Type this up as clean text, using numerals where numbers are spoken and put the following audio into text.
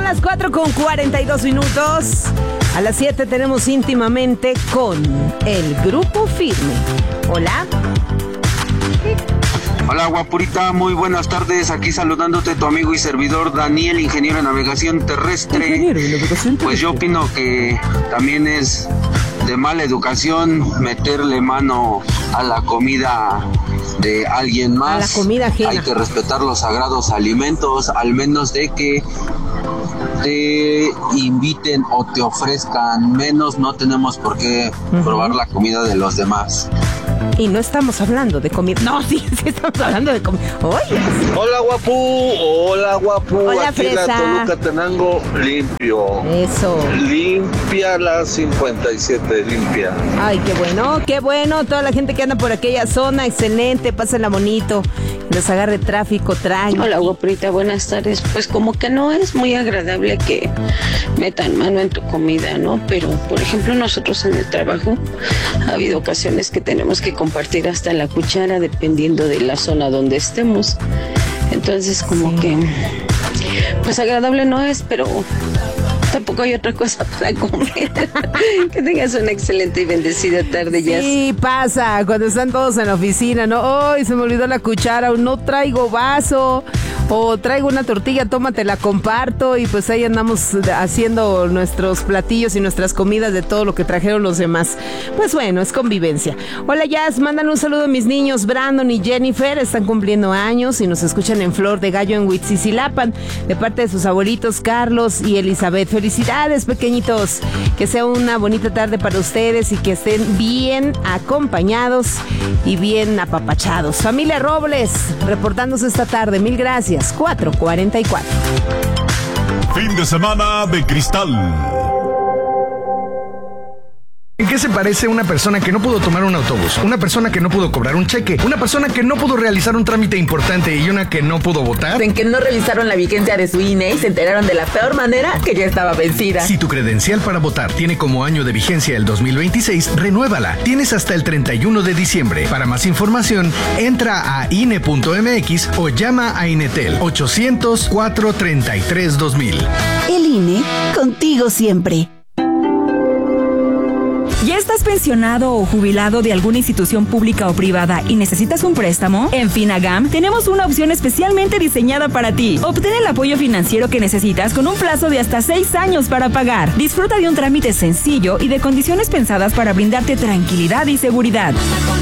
las 4:42. A las 7 tenemos Íntimamente con el Grupo Firme. Hola. Hola, guapurita, muy buenas tardes. Aquí saludándote tu amigo y servidor Daniel, ingeniero de navegación terrestre. Pues yo opino que también es de mala educación meterle mano a la comida de alguien más. A la comida ajena. Hay que respetar los sagrados alimentos, al menos de que te inviten o te ofrezcan menos, no tenemos por qué probar la comida de los demás. Y no estamos hablando de comida. No, sí estamos hablando de comida. Oye. Hola, guapu. Hola, guapu. Hola, aquí fresa. la Toluca-Tenango, limpio. Eso. Limpia la 57, limpia. Ay, qué bueno. Toda la gente que anda por aquella zona, excelente. Pásenla bonito. Les agarre tráfico, tranqui. Hola, guapurita, buenas tardes. Pues como que no es muy agradable que metan mano en tu comida, ¿no? Pero, por ejemplo, nosotros en el trabajo ha habido ocasiones que tenemos que compartir hasta la cuchara dependiendo de la zona donde estemos. Entonces, como que, pues agradable no es, pero tampoco hay otra cosa para comer. Que tengas una excelente y bendecida tarde, ya. Sí, pasa, cuando están todos en la oficina, ¿no? ¡Ay, se me olvidó la cuchara! O no traigo vaso, o traigo una tortilla, tómate, la comparto. Y pues ahí andamos haciendo nuestros platillos y nuestras comidas de todo lo que trajeron los demás. Pues bueno, es convivencia. Hola, Jazz, mandan un saludo a mis niños Brandon y Jennifer, están cumpliendo años y nos escuchan en Flor de Gallo en Huitzicilapan, de parte de sus abuelitos Carlos y Elizabeth. Felicidades, pequeñitos, que sea una bonita tarde para ustedes y que estén bien acompañados y bien apapachados. Familia Robles, reportándose esta tarde, mil gracias. 4:44. Fin de semana de cristal. ¿En qué se parece una persona que no pudo tomar un autobús? Una persona que no pudo cobrar un cheque, una persona que no pudo realizar un trámite importante y una que no pudo votar. En que no revisaron la vigencia de su INE y se enteraron de la peor manera, que ya estaba vencida. Si tu credencial para votar tiene como año de vigencia el 2026, renuévala. Tienes hasta el 31 de diciembre. Para más información, entra a INE.mx o llama a Inetel 800-433-2000. El INE, contigo siempre. ¿Ya estás pensionado o jubilado de alguna institución pública o privada y necesitas un préstamo? En Finagam tenemos una opción especialmente diseñada para ti. Obtén el apoyo financiero que necesitas con un plazo de hasta 6 años para pagar. Disfruta de un trámite sencillo y de condiciones pensadas para brindarte tranquilidad y seguridad.